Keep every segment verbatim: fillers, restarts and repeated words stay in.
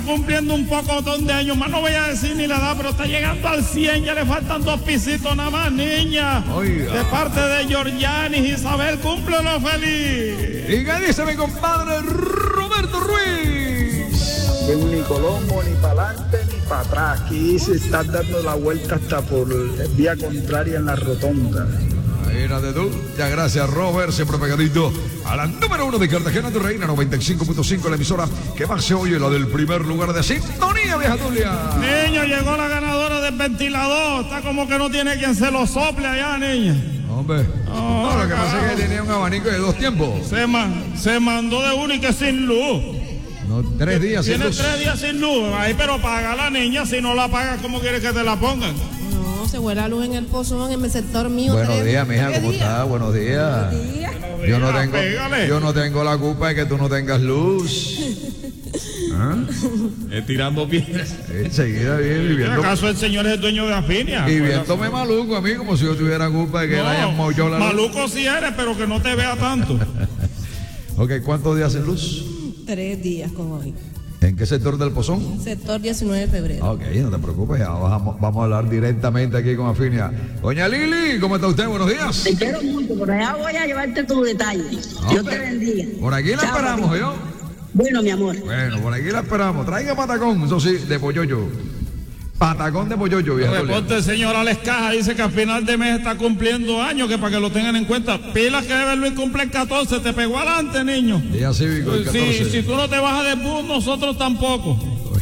Cumpliendo un pocotón de años, más no voy a decir ni la edad, pero está llegando al cien, ya le faltan dos pisitos nada más, niña. Oiga. De parte de Georgianis, Isabel, cúmplelo feliz. Y que dice mi compadre Roberto Ruiz. Que ni Colombo, ni para adelante, ni para atrás. Aquí se está dando la vuelta hasta por vía contraria en la rotonda. Imagínate tú. Ya gracias, Robert, siempre pegadito a la número uno de Cartagena de Reina, noventa y cinco punto cinco, la emisora que más se oye, la del primer lugar de sintonía, vieja Tulia. Niño, llegó la ganadora del ventilador. Está como que no tiene quien se lo sople allá, niña. Hombre, Oh, no, lo que pasa carajo. es que tenía un abanico de dos tiempos. Se, ma- se mandó de uno y que sin luz. No, tres días sin Tiene luz. tres días sin luz. Ahí, pero paga la niña. Si no la pagas, ¿cómo quieres que te la pongan? No, se vuela luz en el pozón, en el sector mío. Buenos tres- días, mija, tres ¿cómo días. estás? Buenos días. Buenos días. Yo no Pégale, tengo, pégale. yo no tengo la culpa de que tú no tengas luz. ¿Ah? Eh, tirando piedras. Enseguida viene viviendo. ¿Acaso el señor es el dueño de Afinia? Y Pues, viéndome maluco a mí, como si yo tuviera culpa de que le hayan movido la luz. maluco si eres, pero que no te vea tanto. Ok, ¿cuántos días sin luz? Tres días con hoy. ¿En qué sector del Pozón? Sector diecinueve de febrero. Ok, no te preocupes, ya vamos, vamos a hablar directamente aquí con Afinia. Doña Lili, ¿cómo está usted? Buenos días. Te quiero mucho, por allá voy a llevarte tu detalle. Dios te bendiga. Por aquí la Chao, esperamos, papi. ¿yo? Bueno, mi amor. Bueno, por aquí la esperamos. Traiga patacón, eso sí, de polloyo. Patacón de polloyo, vieja Tulia. Reporte el señor Alex Caja, dice que a final de mes está cumpliendo años, que para que lo tengan en cuenta. Pilas que debe Luis cumple el catorce, te pegó adelante, niño. Día cívico, el Si, catorce. si tú no te bajas de bus, nosotros tampoco.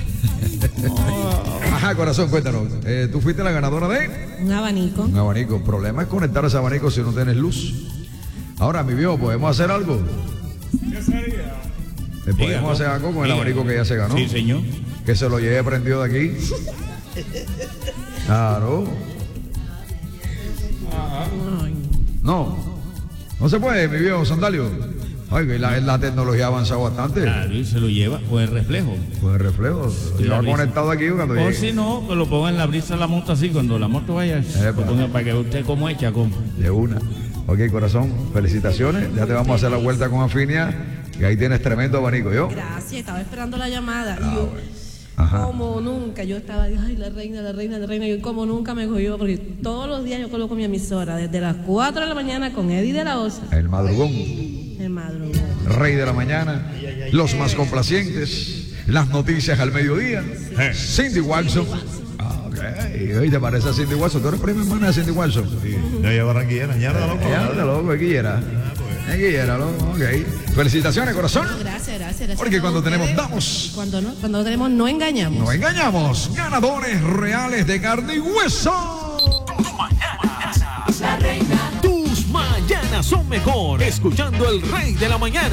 Ajá, corazón, cuéntanos. Eh, ¿Tú fuiste la ganadora de Un abanico. un abanico? El problema es conectar ese abanico si no tienes luz. Ahora, mi viejo, ¿podemos hacer algo? ¿Qué sería? ¿Le podemos Dígalo. hacer algo con el Dígalo. abanico que ya se ganó? Sí, señor. Que se lo lleve prendido de aquí. Claro. Ay, No. No se puede, mi viejo Sandalio. Oiga, y la, la tecnología ha avanzado bastante. Claro, y se lo lleva, o el reflejo. Pues el reflejo. Lo Sí, lleva la brisa. conectado aquí cuando O llegue. si no, que lo ponga en la brisa de la moto así, cuando la moto vaya, lo ponga para que usted como echa, como. De una. Ok, corazón, felicitaciones. Ya te vamos a hacer la vuelta con Afinia. Y ahí tienes tremendo abanico, ¿yo? gracias, estaba esperando la llamada. Ah, y yo, Ajá. como nunca, yo estaba, ay, la reina, la reina, la reina. Y como nunca me cogió, porque todos los días yo coloco mi emisora, desde las cuatro de la mañana con Eddie de la Osa, El madrugón, el madrugón. rey de la mañana, los más complacientes, las noticias al mediodía. Cindy Watson. Ah, ok. ¿Y te parece a Cindy Watson? ¿Tú eres prima hermana de Cindy Watson? No, ella barranquillera, ya no loco. Ya, de loco, aquí era. Aquí era, loco, ok. Felicitaciones, corazón. Gracias, gracias, gracias. Porque a cuando todos tenemos, ustedes. damos. Cuando no, cuando no tenemos, no engañamos. No engañamos. Ganadores reales de carne y hueso. Tus mañanas son mejor escuchando el Rey de la Mañana.